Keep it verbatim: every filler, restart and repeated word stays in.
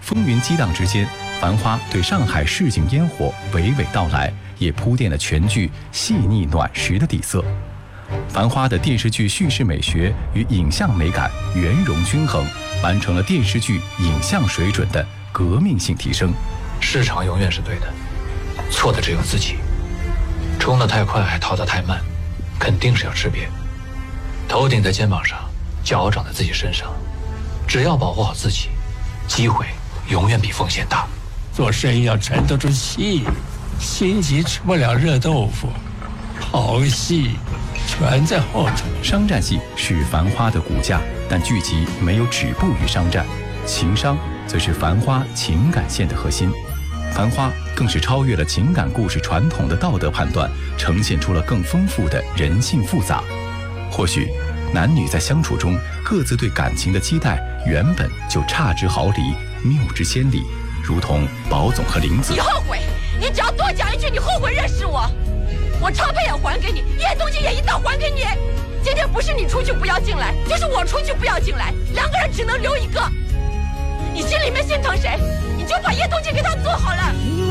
风云激荡之间，繁花对上海市井烟火娓娓道来，也铺垫了全剧细腻暖实的底色。繁花的电视剧叙事美学与影像美感圆融均衡，完成了电视剧影像水准的革命性提升。 市场永远是对的，错的只有自己。冲得太快，逃得太慢，肯定是要吃瘪。头顶在肩膀上，脚长在自己身上，只要保护好自己，机会永远比风险大。 做生意要沉得住气，心急吃不了热豆腐，好戏全在后头。 商战戏是《繁花》的骨架，但剧集没有止步于商战，情商则是《繁花》情感线的核心。《繁花》更是超越了情感故事传统的道德判断，呈现出了更丰富的人性复杂。或许，男女在相处中各自对感情的期待原本就差之毫厘，谬之千里，如同宝总和玲子。 你后悔，你只要多讲一句你后悔认识我，我钞票也还给你，叶东京也一道还给你。今天不是你出去不要进来，就是我出去不要进来，两个人只能留一个。你心里面心疼谁，你就把叶东京给他做好了。